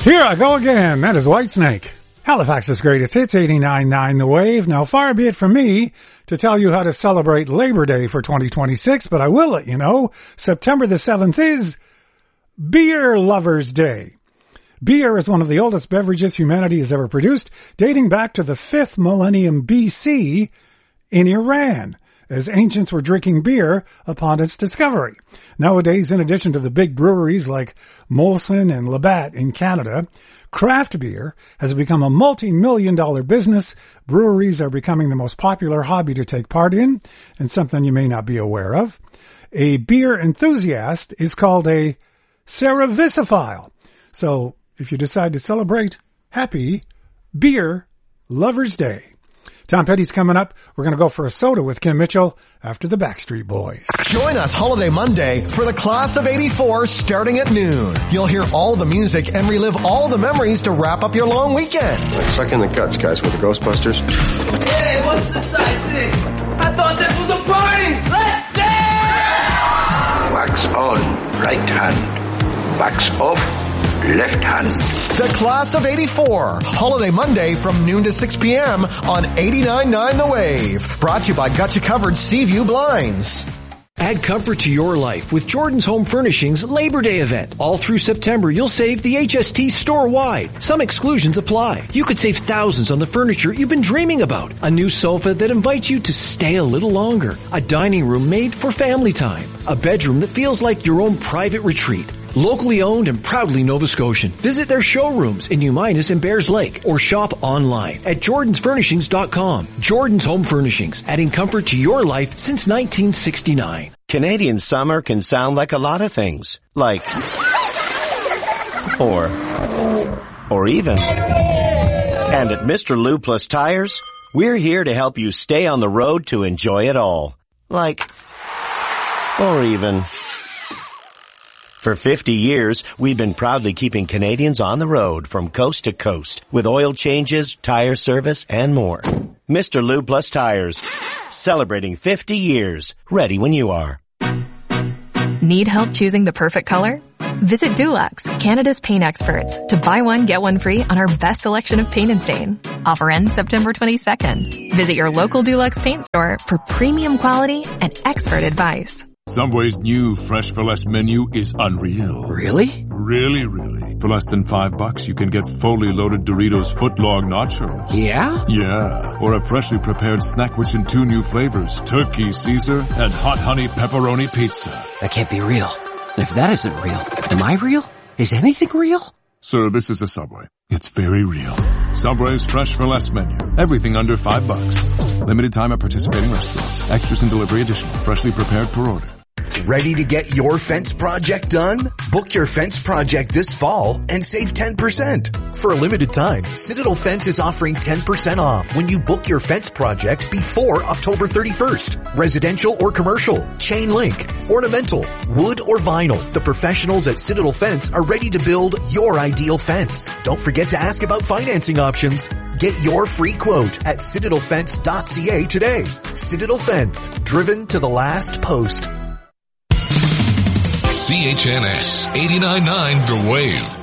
Here I go again. That is Whitesnake. Halifax's greatest hits, 89.9 The Wave. Now, far be it from me to tell you how to celebrate Labor Day for 2026, but I will let you know, September the 7th is Beer Lovers Day. Beer is one of the oldest beverages humanity has ever produced, dating back to the 5th millennium BC in Iran, as ancients were drinking beer upon its discovery. Nowadays, in addition to the big breweries like Molson and Labatt in Canada, craft beer has become a multi-million-dollar business. Breweries are becoming the most popular hobby to take part in, and something you may not be aware of. A beer enthusiast is called a cerevisiphile. So, if you decide to celebrate, happy Beer Lovers Day. Tom Petty's coming up. We're going to go for a soda with Kim Mitchell after the Backstreet Boys. Join us Holiday Monday for the Class of 84 starting at noon. You'll hear all the music and relive all the memories to wrap up your long weekend. Like sucking the guts, guys, with the Ghostbusters. Hey, what's the size thing? I thought this was a party! Let's dance! Wax on, right hand. Wax off, left hand. The Class of 84, Holiday Monday from noon to 6 p.m. on 89.9 The Wave. Brought to you by Gotcha Covered Seaview Blinds. Add comfort to your life with Jordan's Home Furnishings Labor Day event. All through September, you'll save the HST store-wide. Some exclusions apply. You could save thousands on the furniture you've been dreaming about. A new sofa that invites you to stay a little longer. A dining room made for family time. A bedroom that feels like your own private retreat. Locally owned and proudly Nova Scotian. Visit their showrooms in New-Minas and Bears Lake or shop online at jordansfurnishings.com. Jordan's Home Furnishings, adding comfort to your life since 1969. Canadian summer can sound like a lot of things. Like, or even. And at Mr. Lou Plus Tires, we're here to help you stay on the road to enjoy it all. Like, or even. For 50 years, we've been proudly keeping Canadians on the road from coast to coast with oil changes, tire service, and more. Mr. Lou Plus Tires, celebrating 50 years, ready when you are. Need help choosing the perfect color? Visit Dulux, Canada's paint experts, to buy one, get one free on our best selection of paint and stain. Offer ends September 22nd. Visit your local Dulux paint store for premium quality and expert advice. Subway's new Fresh for Less menu is unreal. Really? Really. For less than $5, you can get fully loaded Doritos footlong nachos. Yeah? Yeah. Or a freshly prepared snack which in 2 new flavors, Turkey Caesar and Hot Honey Pepperoni Pizza. That can't be real. And if that isn't real, am I real? Is anything real? Sir, this is a Subway. It's very real. Subway's Fresh for Less menu. Everything under $5. Limited time at participating restaurants. Extras and delivery additional. Freshly prepared per order. Ready to get your fence project done? Book your fence project this fall and save 10%. For a limited time, Citadel Fence is offering 10% off when you book your fence project before October 31st. Residential or commercial, chain link, ornamental, wood or vinyl. The professionals at Citadel Fence are ready to build your ideal fence. Don't forget to ask about financing options. Get your free quote at citadelfence.ca today. Citadel Fence, driven to the last post. CHNS 89.9 The Wave.